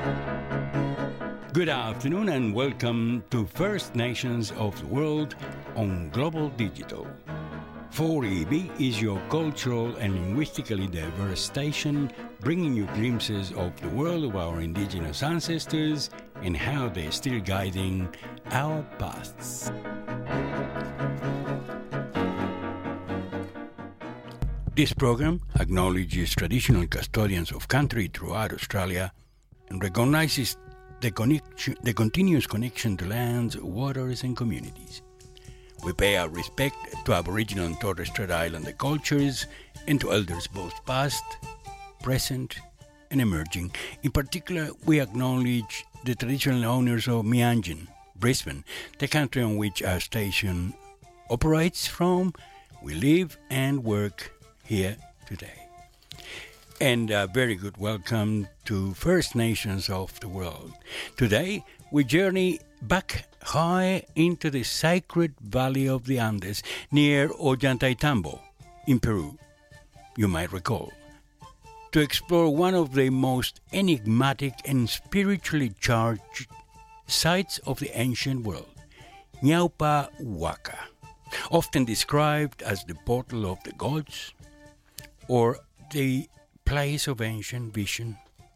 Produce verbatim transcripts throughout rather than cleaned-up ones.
Good afternoon and welcome to First Nations of the World on Global Digital. four E B is your cultural and linguistically diverse station, bringing you glimpses of the world of our indigenous ancestors and how they're still guiding our paths. This program acknowledges traditional custodians of country throughout Australia and recognizes the, connection, the continuous connection to lands, waters, and communities. We pay our respect to Aboriginal and Torres Strait Islander cultures and to elders both past, present, and emerging. In particular, we acknowledge the traditional owners of Meanjin, Brisbane, the country on which our station operates from. We live and work here today. And a very good welcome to First Nations of the World. Today, we journey back high into the sacred valley of the Andes near Ollantaytambo in Peru, you might recall, to explore one of the most enigmatic and spiritually charged sites of the ancient world, Ñaupa Huaca, often described as the portal of the gods or the place of ancient vision.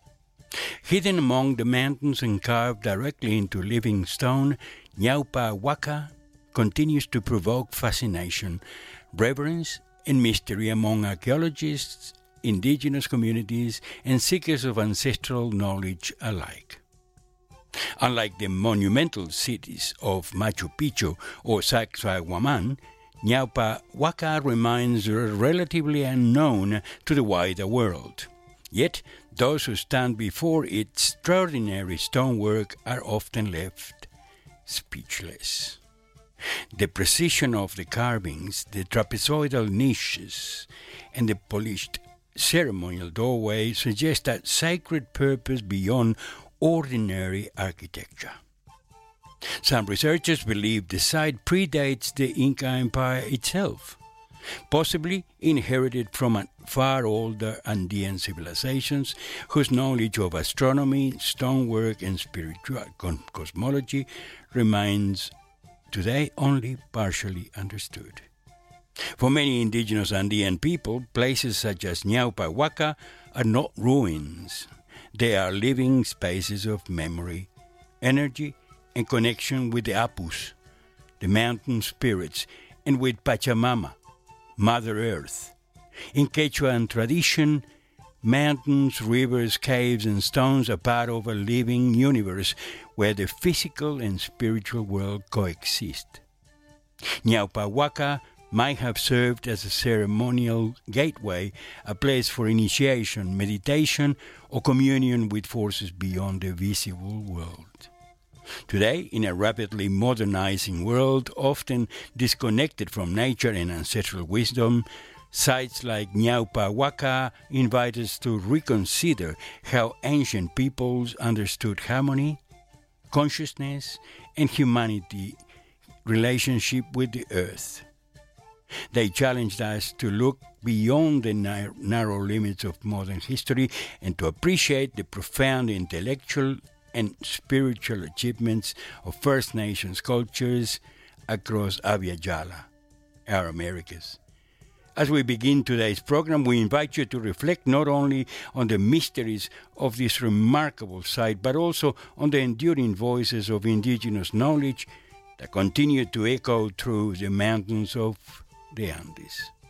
Hidden among the mountains and carved directly into living stone, Ñaupa Huaca continues to provoke fascination, reverence, and mystery among archaeologists, indigenous communities, and seekers of ancestral knowledge alike. Unlike the monumental cities of Machu Picchu or Sacsayhuaman, Ñaupa Huaca remains relatively unknown to the wider world. Yet, those who stand before its extraordinary stonework are often left speechless. The precision of the carvings, the trapezoidal niches, and the polished ceremonial doorway suggest a sacred purpose beyond ordinary architecture. Some researchers believe the site predates the Inca Empire itself, possibly inherited from far older Andean civilizations whose knowledge of astronomy, stonework, and spiritual cosmology remains today only partially understood. For many indigenous Andean people, places such as Ñaupa Huaca are not ruins. They are living spaces of memory, energy, and connection with the Apus, the mountain spirits, and with Pachamama, Mother Earth. In Quechuan tradition, mountains, rivers, caves, and stones are part of a living universe where the physical and spiritual world coexist. Ñaupa Huaca might have served as a ceremonial gateway, a place for initiation, meditation, or communion with forces beyond the visible world. Today, in a rapidly modernizing world, often disconnected from nature and ancestral wisdom, sites like Ñaupa Huaca invite us to reconsider how ancient peoples understood harmony, consciousness, and humanity relationship with the earth. They challenged us to look beyond the narrow limits of modern history and to appreciate the profound intellectual and spiritual achievements of First Nations cultures across Abya Yala, our Americas. As we begin today's program, we invite you to reflect not only on the mysteries of this remarkable site, but also on the enduring voices of indigenous knowledge that continue to echo through the mountains of the Andes.